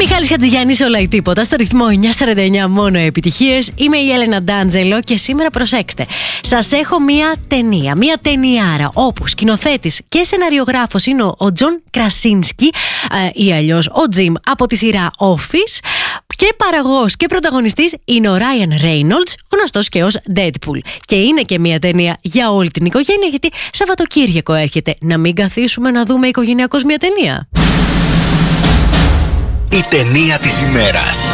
Μιχάλης Χατζηγιάννης, όλα ή τίποτα. Στο ρυθμό 949, μόνο επιτυχίες. Είμαι η Έλενα Ντάντζελο και σήμερα προσέξτε. Σας έχω μια ταινία, μια ταινιάρα, όπου σκηνοθέτης και σεναριογράφος είναι ο Τζον Κρασίνσκι ή αλλιώς ο Τζιμ από τη σειρά Office. Και παραγωγός και πρωταγωνιστής είναι ο Ράιαν Ρέινολτς, γνωστός και ως Deadpool. Και είναι και μια ταινία για όλη την οικογένεια, γιατί Σαββατοκύριακο έρχεται. Να μην καθίσουμε να δούμε οικογενειακώς μια ταινία. Η ταινία της ημέρας.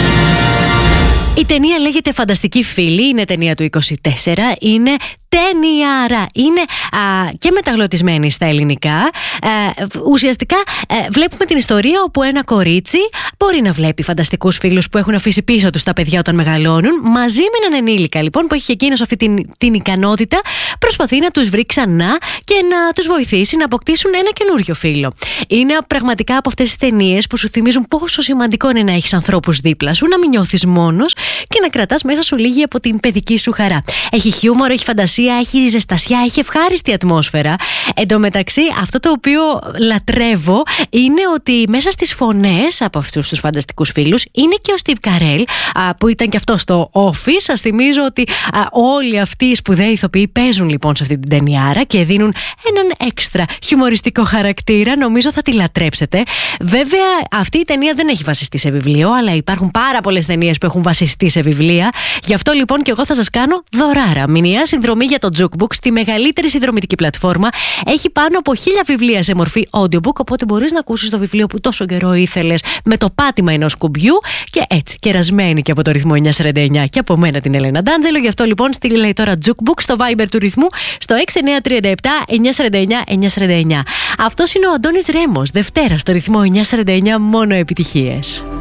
Η ταινία λέγεται Φανταστικοί Φίλοι, είναι ταινία του 24, είναι ταινιάρα, είναι και μεταγλωτισμένη στα ελληνικά. Ουσιαστικά βλέπουμε την ιστορία όπου ένα κορίτσι μπορεί να βλέπει φανταστικούς φίλους που έχουν αφήσει πίσω τους τα παιδιά όταν μεγαλώνουν, μαζί με έναν ενήλικα λοιπόν που έχει και εκείνος αυτή την ικανότητα, προσπαθεί να τους βρει ξανά και να τους βοηθήσει να αποκτήσουν ένα καινούριο φίλο. Είναι πραγματικά από αυτές τις ταινίες που σου θυμίζουν πόσο σημαντικό είναι να έχεις ανθρώπους δίπλα σου, να μην νιώθεις μόνος και να κρατάς μέσα σου λίγη από την παιδική σου χαρά. Έχει χιούμορ, έχει φαντασία, έχει ζεστασιά, έχει ευχάριστη ατμόσφαιρα. Εν τω μεταξύ, αυτό το οποίο λατρεύω είναι ότι μέσα στις φωνές από αυτούς τους φανταστικούς φίλους είναι και ο Στιβ Καρέλ, που ήταν και αυτό στο Office. Σας θυμίζω ότι όλοι αυτοί οι σπουδαίοι ηθοποιοί παίζουν λοιπόν σε αυτή την ταινιάρα και δίνουν έναν έξτρα χιουμοριστικό χαρακτήρα. Νομίζω θα τη λατρέψετε. Βέβαια, αυτή η ταινία δεν έχει βασιστεί σε βιβλίο, αλλά υπάρχουν πάρα πολλές ταινίες που έχουν βασιστεί σε βιβλία. Γι' αυτό λοιπόν και εγώ θα σας κάνω δωράρα. Μηνιαία συνδρομή για το Jukebook στη μεγαλύτερη συνδρομητική πλατφόρμα. Έχει πάνω από 1000 βιβλία σε μορφή audiobook, οπότε μπορείς να ακούσεις το βιβλίο που τόσο καιρό ήθελες με το πάτημα ενός κουμπιού και έτσι, κερασμένη και από το ρυθμό 949 και από μένα την Έλενα Ντάντζελο. Γι' αυτό λοιπόν στείλε τώρα Jukebook στο Viber του ρυθμού στο 6937 949 949. Αυτός είναι ο Αντώνης Ρέμος, Δευτέρα στο ρυθμό 949, μόνο επιτυχίες.